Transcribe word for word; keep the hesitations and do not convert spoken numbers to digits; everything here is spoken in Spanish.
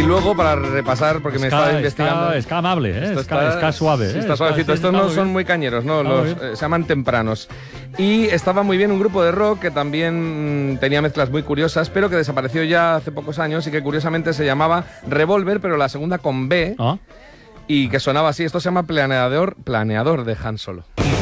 luego, para repasar, porque me Ska, estaba investigando... Ska, ska amable, ¿eh? Esto Ska, está, ska suave. sí, ¿eh? está suavecito. Ska, Estos sí, no está son muy muy cañeros, no, Está los, muy bien. eh, se llaman tempranos. Y estaba muy bien un grupo de rock que también mm, tenía mezclas muy curiosas, pero que desapareció ya hace pocos años y que curiosamente se llamaba Revolver, pero la segunda con B, ¿Ah? y que sonaba así. Esto se llama Planeador, Planeador de Han Solo.